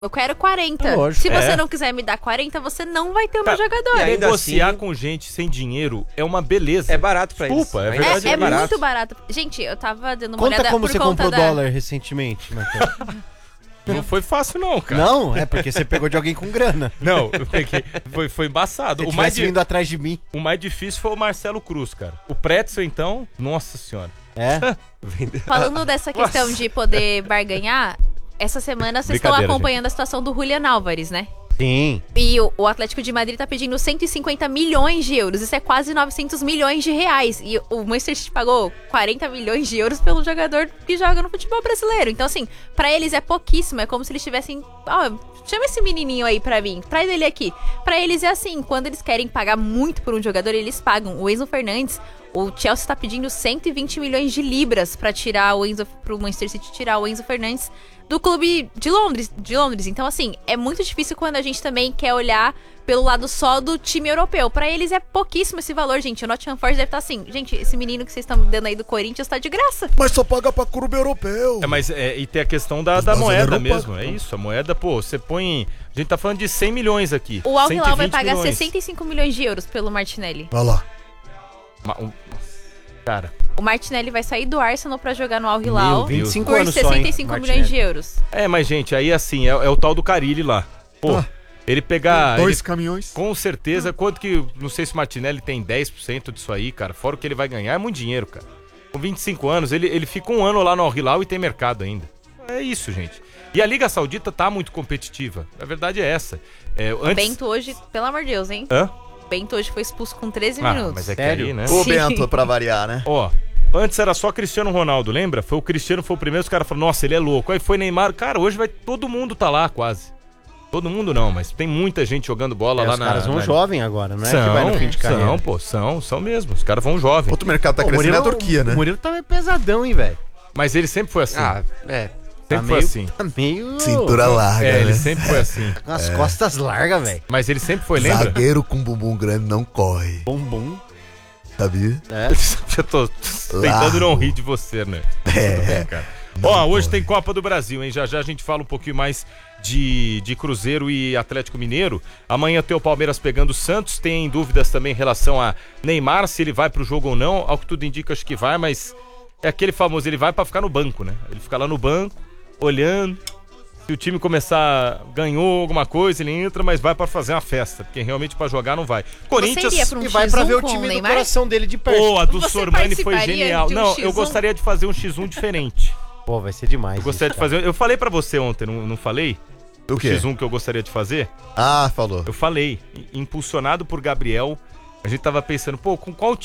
Eu quero 40. Lógico, Se você não quiser me dar 40, você não vai ter o meu jogador. E ainda Negociar assim- com gente sem dinheiro é uma beleza. É barato pra eles. Desculpa, é Ainda verdade. assim É barato. muito barato. Gente, eu tava dando uma Conta olhada como por você conta comprou da... dólar recentemente, Matheus. Não foi fácil não, cara. Não, é porque você pegou de alguém com grana. Não, eu peguei. Foi embaçado. Se O mais, tivesse vindo atrás de mim. o mais difícil foi o Marcelo Cruz, cara. O Pretzel, então, nossa senhora. É? Falando dessa questão de poder barganhar, essa semana vocês estão Brincadeira, acompanhando a situação do Julian Álvares, né? Sim. E o Atlético de Madrid tá pedindo 150 milhões de euros. Isso é quase 900 milhões de reais. E o Manchester City pagou 40 milhões de euros pelo jogador que joga no futebol brasileiro. Então, assim, pra eles é pouquíssimo. É como se eles tivessem... chama esse menininho aí pra mim. Traz ele aqui. Pra eles é assim, quando eles querem pagar muito por um jogador, eles pagam. O Enzo Fernandes, o Chelsea tá pedindo 120 milhões de libras pra tirar o Enzo... pro Manchester City tirar o Enzo Fernandes do clube de Londres. Então, assim, é muito difícil quando a gente também quer olhar pelo lado só do time europeu. Pra eles é pouquíssimo esse valor, gente. O Nottingham Forest deve estar assim, gente, esse menino que vocês estão dando aí do Corinthians tá de graça. Mas só paga pra clube europeu. E tem a questão da moeda mesmo. É isso, a moeda, pô, você põe... A gente tá falando de 100 milhões aqui. O Al Hilal vai 120 pagar milhões. 65 milhões de euros pelo Martinelli. Vai lá. Cara... O Martinelli vai sair do Arsenal pra jogar no Al Hilal 25 por anos só, hein, 65 milhões de euros. Mas gente, aí assim, é o tal do Carille lá. Pô, ele pegar... 2 caminhões. Com certeza, quanto que... Não sei se o Martinelli tem 10% disso aí, cara. Fora o que ele vai ganhar, é muito dinheiro, cara. Com 25 anos, ele fica um ano lá no Al Hilal e tem mercado ainda. É isso, gente. E a Liga Saudita tá muito competitiva. A verdade é essa. O Bento hoje, pelo amor de Deus, hein? Hã? O Bento hoje foi expulso com 13 minutos. Mas é que Sério? aí, né? Ô, Sim. Bento, pra variar, né? Ó, antes era só Cristiano Ronaldo, lembra? Foi o Cristiano, foi o primeiro, os caras falaram, nossa, ele é louco. Aí foi Neymar, cara, hoje vai todo mundo tá lá quase. Todo mundo não, mas tem muita gente jogando bola lá Os caras vão jovem agora, não é que vai no fim de carreira. São mesmo. Os caras vão jovem. Outro mercado tá crescendo é a Turquia, né? O Murilo tá meio pesadão, hein, velho. Mas ele sempre foi assim. Sempre foi meio, assim. Tá meio... Cintura larga, né? Ele sempre foi assim. Com as costas largas, velho. Mas ele sempre foi, lembra? Zagueiro com bumbum grande não corre. Bumbum. Sabia? Eu tô tentando não rir de você, né? Tudo bem, cara. Ó, hoje tem Copa do Brasil, hein? Já a gente fala um pouquinho mais de Cruzeiro e Atlético Mineiro. Amanhã tem o Palmeiras pegando o Santos. Tem dúvidas também em relação a Neymar, se ele vai pro jogo ou não. Ao que tudo indica, acho que vai, mas é aquele famoso, ele vai pra ficar no banco, né? Ele fica lá no banco, olhando. Se o time começar, ganhou alguma coisa, ele entra, mas vai pra fazer uma festa, porque realmente pra jogar não vai. Corinthians... iria pra um E vai pra X1 ver o com time do Neymar? coração dele de perto. Pô, a do Você Sormani foi participaria genial. de um Não, X1? eu gostaria de fazer um X1 diferente. Pô, vai ser demais. Eu gostaria de fazer... Eu falei pra você ontem, não falei? O quê? X1 que eu gostaria de fazer? Ah, falou. Eu falei. Impulsionado por Gabriel, a gente tava pensando, pô, com qual